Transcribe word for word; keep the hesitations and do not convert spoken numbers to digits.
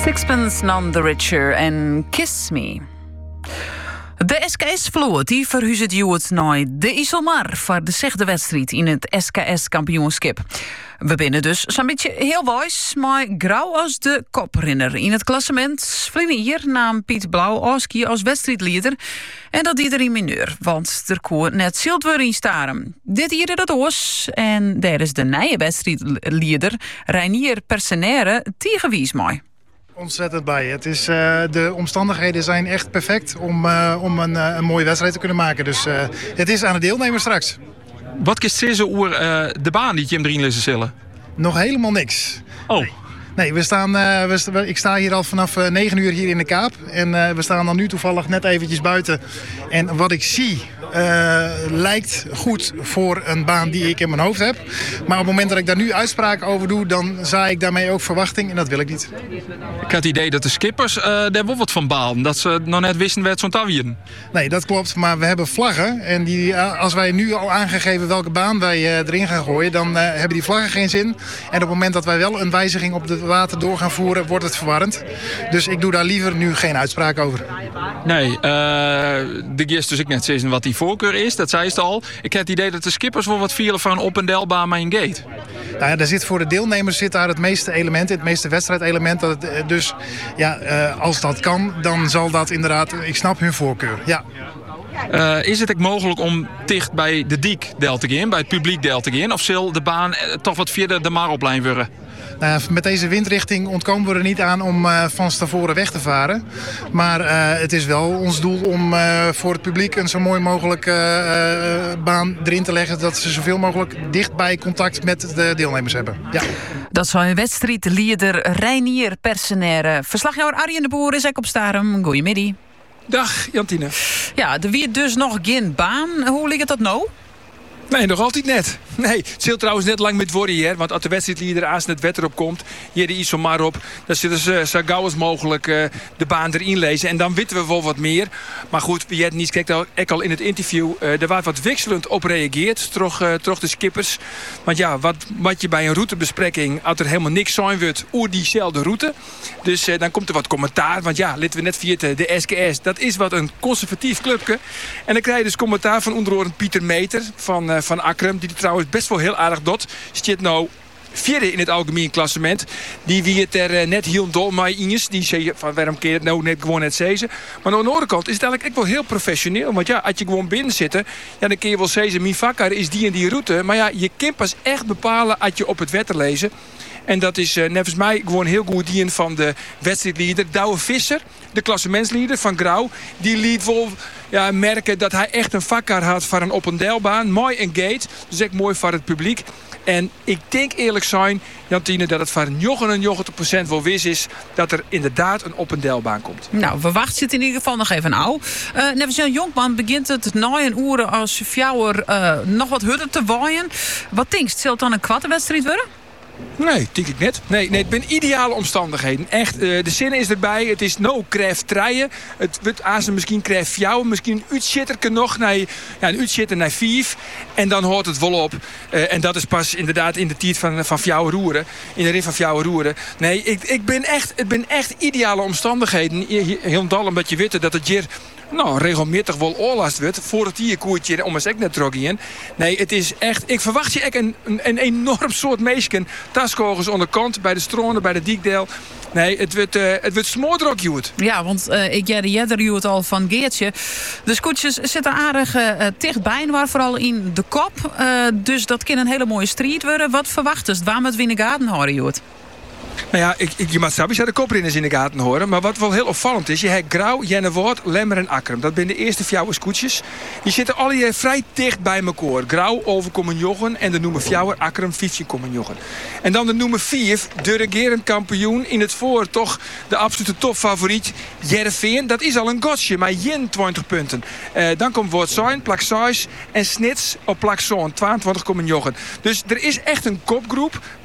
Sixpence None the Richer en Kiss Me. De S K S-vloot die verhuist het naar de Iselmar voor de zesde wedstrijd in het S K S-kampioenschap. We binnen dus zo'n beetje heel wijs, maar grauw als de koprenner. In het klassement hier nam Piet Blauw Oski als wedstrijdleider. En dat iedereen mineur, want er kon net zilver in staren. Dit hier dat oors. En daar is de nieuwe wedstrijdleider Reinier Personaire tegenwies mooi. Ontzettend bij. Het is, uh, de omstandigheden zijn echt perfect om, uh, om een, uh, een mooie wedstrijd te kunnen maken. Dus uh, het is aan de deelnemers straks. Wat is deze oer uh, de baan die je hem erin laten zullen? Nog helemaal niks. Oh. Nee. Nee, we staan, uh, we sta, ik sta hier al vanaf uh, negen uur hier in de Kaap. En uh, we staan dan nu toevallig net eventjes buiten. En wat ik zie uh, lijkt goed voor een baan die ik in mijn hoofd heb. Maar op het moment dat ik daar nu uitspraak over doe, dan zaai ik daarmee ook verwachting. En dat wil ik niet. Ik had het idee dat de skippers uh, daar wel wat van baalden. Dat ze nog net wisten werd zo'n touwien. Nee, dat klopt. Maar we hebben vlaggen. En die, als wij nu al aangegeven welke baan wij uh, erin gaan gooien, dan uh, hebben die vlaggen geen zin. En op het moment dat wij wel een wijziging op de water door gaan voeren, wordt het verwarrend. Dus ik doe daar liever nu geen uitspraak over. Nee, uh, de gist dus ik net zeggen wat die voorkeur is, dat zei ze al. Ik heb het idee dat de skippers wel wat vielen van op- en delbaan maar een gate. Nou ja, daar zit voor de deelnemers zit daar het meeste element, het meeste wedstrijdelement. Dat het, dus ja, uh, als dat kan, dan zal dat inderdaad, ik snap hun voorkeur. Ja. Uh, is het ook mogelijk om dicht bij de diek deel te gaan, bij het publiek deel te gaan? Of zal de baan toch wat via de, de Maroplijn worden? Uh, met deze windrichting ontkomen we er niet aan om uh, van Stavoren weg te varen. Maar uh, het is wel ons doel om uh, voor het publiek een zo mooi mogelijk uh, uh, baan erin te leggen, dat ze zoveel mogelijk dichtbij contact met de deelnemers hebben. Ja. Dat zou een wedstrijdleider Reinier Personaire. Verslagjouwer Arjen de Boer is ook op Starum. Goedemiddag. Dag Jantine. Ja, er wie dus nog geen baan. Hoe ligt het nou? Nee, nog altijd net. Nee, het zult trouwens net lang met worden hier. Want als de wedstrijdleider als het wetter op komt, hier de Iselmar op, dan zullen ze zo gauw als mogelijk uh, de baan erin lezen. En dan weten we wel wat meer. Maar goed, wie het niet kijkt al, ik al in het interview, uh, er wordt wat wisselend op reageerd, toch uh, de skippers. Want ja, wat, wat je bij een routebespreking, als er helemaal niks zijn wordt, oer diezelfde route. Dus uh, dan komt er wat commentaar. Want ja, laten we net via de S K S, dat is wat een conservatief clubje. En dan krijg je dus commentaar van onder andere Pieter Meter van, uh, van Akrum, die trouwens best wel heel aardig doet. Zit nou vierde in het algemeen klassement. Die wie het er uh, net heel dol mee is. Die zei van waarom kun je het nou net gewoon net zezen. Maar aan de andere kant is het eigenlijk ook wel heel professioneel. Want ja, als je gewoon binnen zit, ja, dan kun je wel zezen, mijn vakker is die en die route. Maar ja, je kunt pas echt bepalen als je op het wetter lezen. En dat is uh, nevens mij gewoon heel goed dien van de wedstrijdleider Douwe Visser, de klassementsleider van Grauw. Die liet wel ja, merken dat hij echt een vakker had voor een op- en deelbaan. Mooi en gate, dus echt mooi voor het publiek. En ik denk eerlijk zijn, Jantine, dat het voor negenennegentig procent wel wis is dat er inderdaad een op- en deelbaan komt. Nou, we wachten het in ieder geval nog even aan. Uh, Nevens Jan Jonkman begint het na een uren als fjouwer uh, nog wat hudden te waaien. Wat denkst, zal het dan een kwartenwedstrijd worden? Nee, denk ik net. Nee, nee, het zijn ideale omstandigheden. Echt, uh, de zin is erbij. Het is no krijf treien. Het wordt aan misschien krijf fjouwen. Misschien een uitschitter nog naar, ja, een uitschitter naar vijf. En dan hoort het wel op. Uh, en dat is pas inderdaad in de tijd van, van fjouwen roeren. In de rit van fjouwen roeren. Nee, ik, ik ben echt, het ben echt ideale omstandigheden. Heel dal omdat je weet dat het hier nou, regelmatig wel oorlast wordt. Voor het hier koertje om eens echt net trok in. Nee, het is echt. Ik verwacht je echt een, een, een enorm soort meesken. Taskogels aan de kant, bij de stronen, bij de diekdeel. Nee, het wordt, uh, het wordt smoordrok, Joet. Ja, want uh, ik jij de jedder Joet al van Geertje. De scootjes zitten aardig uh, dichtbij, maar vooral in de kop. Uh, dus dat kan een hele mooie strijd worden. Wat verwacht je? Waar met Winnegaten horen, Joet? Nou ja, ik, ik, je mag straks de koprinners in de gaten horen. Maar wat wel heel opvallend is, je hebt Grauw, Jennewoord, Lemmer en Akrum. Dat zijn de eerste fjouwe scootjes. Die zitten alle hier vrij dicht bij elkaar. Grauw overkomen joggen en de noemen fjouwer Akrum vijftien komen joggen. En dan de noemen vier, de regerend kampioen in het voor toch de absolute topfavoriet Jereveen. Dat is al een gotsje, maar eenentwintig punten. Uh, dan komt Woord zijn, plak zes en Snits op plak zo'n tweeëntwintig komen joggen. Dus er is echt een kopgroep.